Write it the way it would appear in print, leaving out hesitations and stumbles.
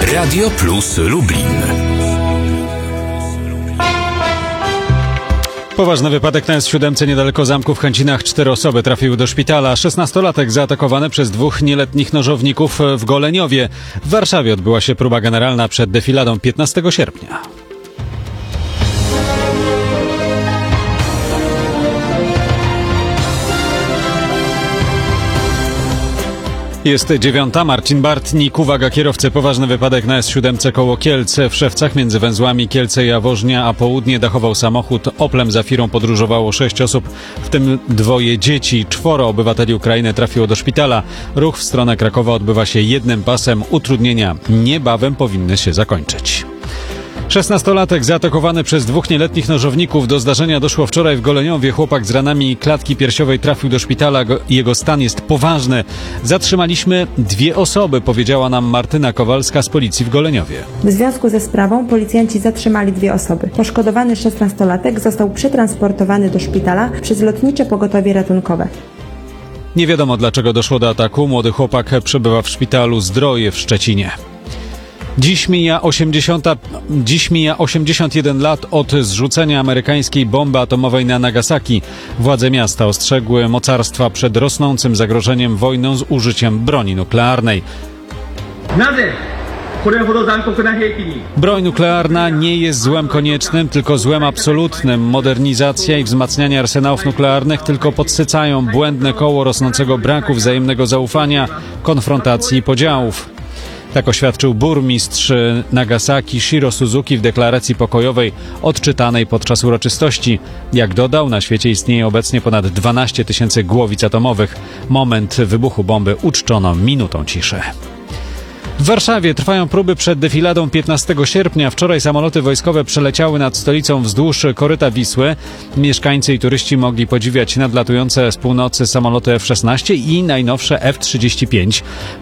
Radio Plus Lublin. Poważny wypadek na S7 niedaleko zamku w Chęcinach. 4 osoby trafiły do szpitala. 16-latek zaatakowany przez 2 nieletnich nożowników w Goleniowie. W Warszawie odbyła się próba generalna przed defiladą 15 sierpnia. Jest 9. Marcin Bartnik. Uwaga kierowcy, poważny wypadek na S7 koło Kielc. W Szewcach między węzłami Kielce i Jaworznia, a południe dachował samochód. Oplem Zafirą podróżowało 6 osób, w tym 2 dzieci. 4 obywateli Ukrainy trafiło do szpitala. Ruch w stronę Krakowa odbywa się jednym pasem. Utrudnienia niebawem powinny się zakończyć. 16-latek zaatakowany przez 2 nieletnich nożowników. Do zdarzenia doszło wczoraj w Goleniowie. Chłopak z ranami klatki piersiowej trafił do szpitala. Jego stan jest poważny. Zatrzymaliśmy 2 osoby, powiedziała nam Martyna Kowalska z policji w Goleniowie. W związku ze sprawą policjanci zatrzymali 2 osoby. Poszkodowany 16-latek został przetransportowany do szpitala przez Lotnicze Pogotowie Ratunkowe. Nie wiadomo, dlaczego doszło do ataku. Młody chłopak przebywa w szpitalu Zdroje w Szczecinie. Dziś mija 81 lat od zrzucenia amerykańskiej bomby atomowej na Nagasaki. Władze miasta ostrzegły mocarstwa przed rosnącym zagrożeniem wojną z użyciem broni nuklearnej. Broń nuklearna nie jest złem koniecznym, tylko złem absolutnym. Modernizacja i wzmacnianie arsenałów nuklearnych tylko podsycają błędne koło rosnącego braku wzajemnego zaufania, konfrontacji i podziałów. Tak oświadczył burmistrz Nagasaki Shiro Suzuki w deklaracji pokojowej odczytanej podczas uroczystości. Jak dodał, na świecie istnieje obecnie ponad 12 000 głowic atomowych. Moment wybuchu bomby uczczono minutą ciszy. W Warszawie trwają próby przed defiladą 15 sierpnia. Wczoraj samoloty wojskowe przeleciały nad stolicą wzdłuż koryta Wisły. Mieszkańcy i turyści mogli podziwiać nadlatujące z północy samoloty F-16 i najnowsze F-35.